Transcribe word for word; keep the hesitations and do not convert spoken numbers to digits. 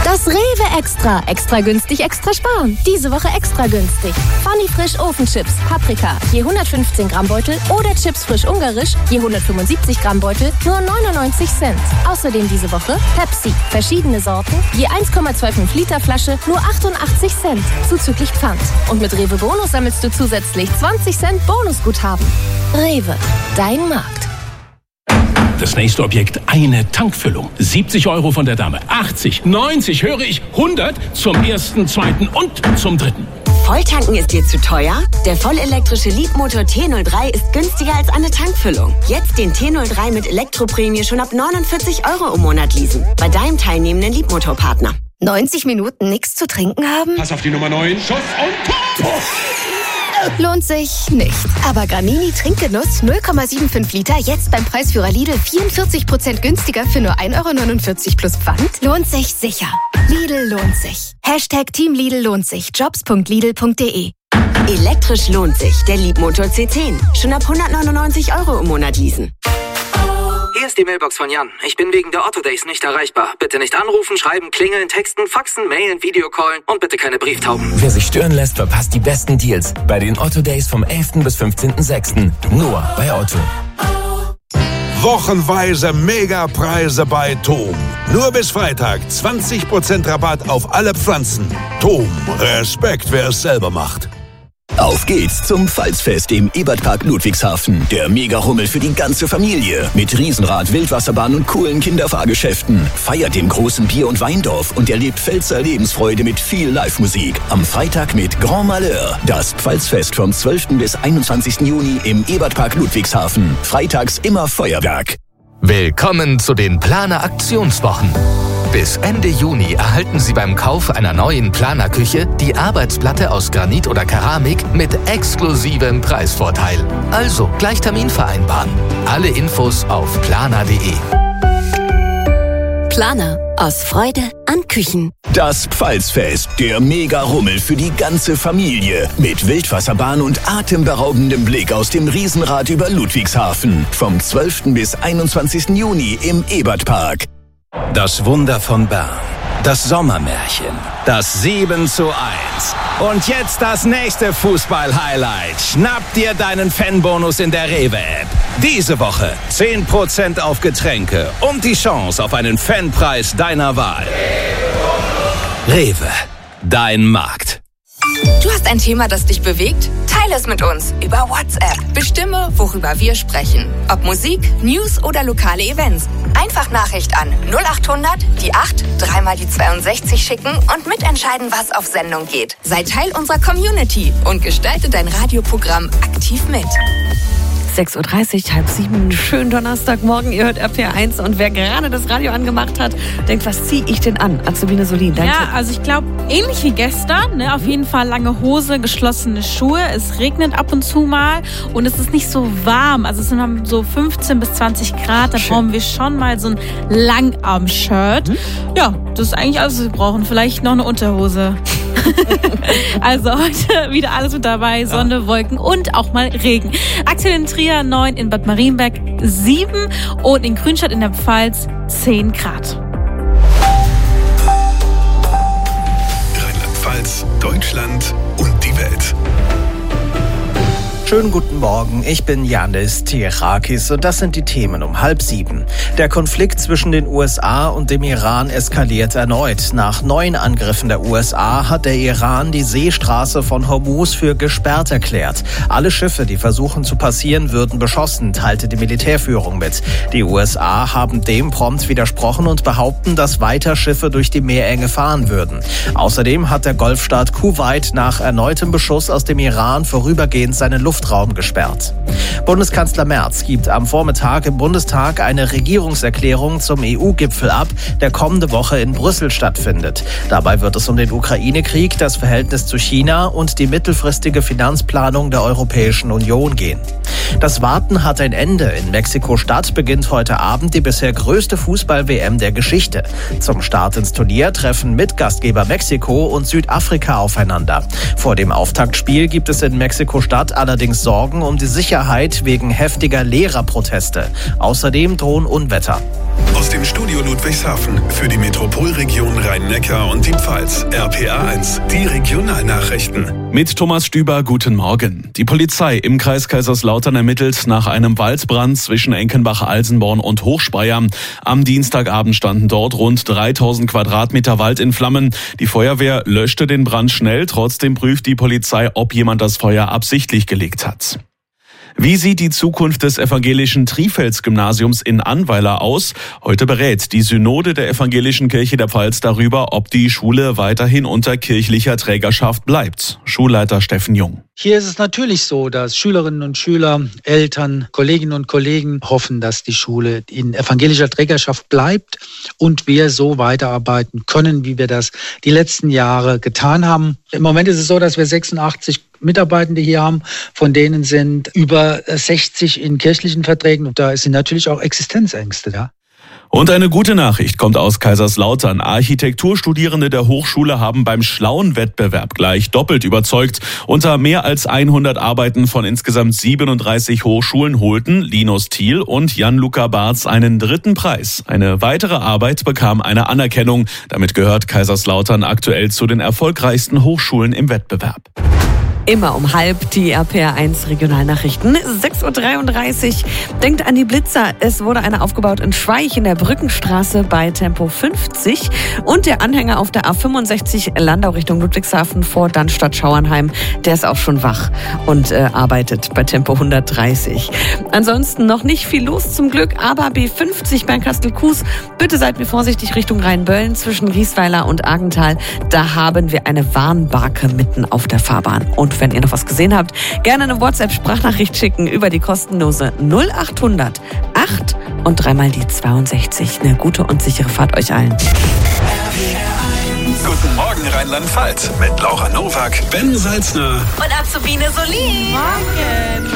Das Rewe Extra. Extra günstig, extra sparen. Diese Woche extra günstig. Funny Frisch Ofenchips, Paprika, je hundertfünfzehn Gramm Beutel oder Chips frisch ungarisch, je hundertfünfundsiebzig Gramm Beutel, nur neunundneunzig Cent. Außerdem diese Woche Pepsi, verschiedene Sorten, je eins Komma fünfundzwanzig Liter Flasche, nur achtundachtzig Cent, zuzüglich Pfand. Und mit Rewe Bonus sammelst du zusätzlich zwanzig Cent Bonusguthaben. Rewe, dein Markt. Das nächste Objekt, eine Tankfüllung. siebzig Euro von der Dame. achtzig, neunzig, höre ich, hundert zum ersten, zweiten und zum dritten. Volltanken ist dir zu teuer? Der vollelektrische Leapmotor T null drei ist günstiger als eine Tankfüllung. Jetzt den T null drei mit Elektroprämie schon ab neunundvierzig Euro im Monat leasen. Bei deinem teilnehmenden Leapmotor-Partner. neunzig Minuten nichts zu trinken haben? Pass auf die Nummer neun. Schuss und Tor! Lohnt sich nicht. Aber Gramini Trinkgenuss null Komma fünfundsiebzig Liter jetzt beim Preisführer Lidl vierundvierzig Prozent günstiger für nur ein Euro neunundvierzig plus Pfand? Lohnt sich sicher. Lidl lohnt sich. Hashtag Team Lidl lohnt sich. Jobs punkt lidl punkt de. Elektrisch lohnt sich. Der Leapmotor C zehn. Schon ab hundertneunundneunzig Euro im Monat leasen. Hier ist die Mailbox von Jan. Ich bin wegen der Otto Days nicht erreichbar. Bitte nicht anrufen, schreiben, klingeln, texten, faxen, mailen, Videocallen und bitte keine Brieftauben. Wer sich stören lässt, verpasst die besten Deals bei den Otto Days vom elften bis fünfzehnten sechsten Nur bei Otto. Wochenweise Megapreise bei Tom. Nur bis Freitag zwanzig Prozent Rabatt auf alle Pflanzen. Tom, Respekt, wer es selber macht. Auf geht's zum Pfalzfest im Ebertpark Ludwigshafen. Der Mega-Rummel für die ganze Familie. Mit Riesenrad, Wildwasserbahn und coolen Kinderfahrgeschäften. Feiert den großen Bier- und Weindorf und erlebt Pfälzer Lebensfreude mit viel Live-Musik. Am Freitag mit Grand Malheur. Das Pfalzfest vom zwölften bis einundzwanzigsten Juni im Ebertpark Ludwigshafen. Freitags immer Feuerwerk. Willkommen zu den Planer Aktionswochen. Bis Ende Juni erhalten Sie beim Kauf einer neuen Planerküche die Arbeitsplatte aus Granit oder Keramik mit exklusivem Preisvorteil. Also gleich Termin vereinbaren. Alle Infos auf planer punkt de. Planer. Aus Freude an Küchen. Das Pfalzfest, der Mega-Rummel für die ganze Familie. Mit Wildwasserbahn und atemberaubendem Blick aus dem Riesenrad über Ludwigshafen. Vom zwölften bis einundzwanzigsten Juni im Ebertpark. Das Wunder von Bern. Das Sommermärchen. Das sieben zu eins. Und jetzt das nächste Fußball-Highlight. Schnapp dir deinen Fanbonus in der Rewe-App. Diese Woche zehn Prozent auf Getränke und die Chance auf einen Fanpreis deiner Wahl. Rewe, dein Markt. Du hast ein Thema, das dich bewegt? Teile es mit uns über WhatsApp. Bestimme, worüber wir sprechen. Ob Musik, News oder lokale Events. Einfach Nachricht an null achthundert, die acht, dreimal die zweiundsechzig schicken und mitentscheiden, was auf Sendung geht. Sei Teil unserer Community und gestalte dein Radioprogramm aktiv mit. sechs Uhr dreißig, halb sieben, schönen Donnerstagmorgen. Ihr hört R P R eins und wer gerade das Radio angemacht hat, denkt, was ziehe ich denn an? Azubine Solin, dein Ja, Tipp? also ich glaube, ähnlich wie gestern, ne, auf jeden Fall lange Hose, geschlossene Schuhe. Es regnet ab und zu mal und es ist nicht so warm. Also es sind so fünfzehn bis zwanzig Grad. Da Schön. brauchen wir schon mal so ein Langarm-Shirt. Hm? Ja, das ist eigentlich alles, was wir brauchen. Vielleicht noch eine Unterhose. Also heute wieder alles mit dabei. Sonne, ja. Wolken und auch mal Regen. Aktuell in Trier neun, in Bad Marienberg sieben und in Grünstadt in der Pfalz zehn Grad. Rheinland-Pfalz, Deutschland und die Welt. Schönen guten Morgen, ich bin Yannis Tirakis und das sind die Themen um halb sieben. Der Konflikt zwischen den U S A und dem Iran eskaliert erneut. Nach neuen Angriffen der U S A hat der Iran die Seestraße von Hormuz für gesperrt erklärt. Alle Schiffe, die versuchen zu passieren, würden beschossen, teilte die Militärführung mit. Die U S A haben dem prompt widersprochen und behaupten, dass weiter Schiffe durch die Meerenge fahren würden. Außerdem hat der Golfstaat Kuwait nach erneutem Beschuss aus dem Iran vorübergehend seinen Luft Luftraum gesperrt. Bundeskanzler Merz gibt am Vormittag im Bundestag eine Regierungserklärung zum E U-Gipfel ab, der kommende Woche in Brüssel stattfindet. Dabei wird es um den Ukraine-Krieg, das Verhältnis zu China und die mittelfristige Finanzplanung der Europäischen Union gehen. Das Warten hat ein Ende. In Mexiko-Stadt beginnt heute Abend die bisher größte Fußball-W M der Geschichte. Zum Start ins Turnier treffen Mitgastgeber Mexiko und Südafrika aufeinander. Vor dem Auftaktspiel gibt es in Mexiko-Stadt allerdings Sorgen um die Sicherheit wegen heftiger Lehrerproteste. Außerdem drohen Unwetter. Aus dem Studio Ludwigshafen für die Metropolregion Rhein-Neckar und die Pfalz. R P A eins, die Regionalnachrichten. Mit Thomas Stüber, guten Morgen. Die Polizei im Kreis Kaiserslautern ermittelt nach einem Waldbrand zwischen Enkenbach-Alsenborn und Hochspeyer. Am Dienstagabend standen dort rund dreitausend Quadratmeter Wald in Flammen. Die Feuerwehr löschte den Brand schnell. Trotzdem prüft die Polizei, ob jemand das Feuer absichtlich gelegt hat. Wie sieht die Zukunft des evangelischen Trifels-Gymnasiums in Annweiler aus? Heute berät die Synode der Evangelischen Kirche der Pfalz darüber, ob die Schule weiterhin unter kirchlicher Trägerschaft bleibt. Schulleiter Steffen Jung. Hier ist es natürlich so, dass Schülerinnen und Schüler, Eltern, Kolleginnen und Kollegen hoffen, dass die Schule in evangelischer Trägerschaft bleibt und wir so weiterarbeiten können, wie wir das die letzten Jahre getan haben. Im Moment ist es so, dass wir sechsundachtzig Mitarbeitende hier haben, von denen sind über sechzig in kirchlichen Verträgen und da sind natürlich auch Existenzängste da. Und eine gute Nachricht kommt aus Kaiserslautern. Architekturstudierende der Hochschule haben beim Schlauen-Wettbewerb gleich doppelt überzeugt. Unter mehr als hundert Arbeiten von insgesamt siebenunddreißig Hochschulen holten Linus Thiel und Jan-Luca Barz einen dritten Preis. Eine weitere Arbeit bekam eine Anerkennung. Damit gehört Kaiserslautern aktuell zu den erfolgreichsten Hochschulen im Wettbewerb. Immer um halb die R P R eins Regionalnachrichten. sechs Uhr dreiunddreißig. Denkt an die Blitzer. Es wurde eine aufgebaut in Schweich in der Brückenstraße bei Tempo fünfzig. Und der Anhänger auf der A fünfundsechzig Landau Richtung Ludwigshafen vor Dannstatt-Schauernheim, der ist auch schon wach und äh, arbeitet bei Tempo hundertdreißig. Ansonsten noch nicht viel los zum Glück, aber B fünfzig Bernkastel-Kues. Bitte seid mir vorsichtig Richtung Rheinböllen zwischen Riesweiler und Argenthal. Da haben wir eine Warnbarke mitten auf der Fahrbahn. Und wenn ihr noch was gesehen habt, gerne eine WhatsApp-Sprachnachricht schicken über die kostenlose null acht hundert acht und dreimal die zweiundsechzig. Eine gute und sichere Fahrt euch allen. Guten Morgen Rheinland-Pfalz mit Laura Nowak, Ben Salzner und Azubine Solin. Morgen.